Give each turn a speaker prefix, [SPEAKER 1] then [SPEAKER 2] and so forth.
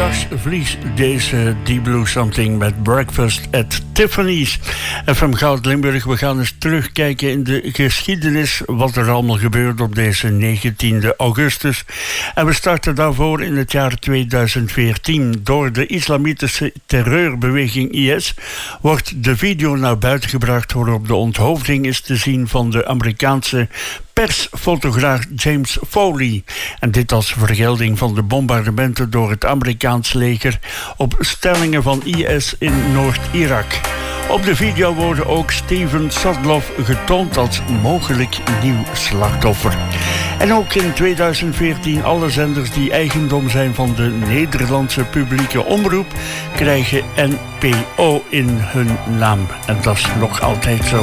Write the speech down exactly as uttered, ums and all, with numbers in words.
[SPEAKER 1] Lars Vlies, deze Deep Blue Something met Breakfast at Tiffany's. F M Goud Limburg, we gaan eens terugkijken in de geschiedenis, wat er allemaal gebeurt op deze negentiende augustus. En we starten daarvoor in het jaar tweeduizend veertien. Door de islamitische terreurbeweging I S wordt de video naar buiten gebracht waarop de onthoofding is te zien van de Amerikaanse persfotograaf James Foley. En dit als vergelding van de bombardementen door het Amerikaans leger op stellingen van I S in Noord-Irak. Op de video worden ook Steven Sotloff getoond als mogelijk nieuw slachtoffer. En ook in tweeduizend veertien alle zenders die eigendom zijn van de Nederlandse publieke omroep krijgen N P O in hun naam. En dat is nog altijd zo.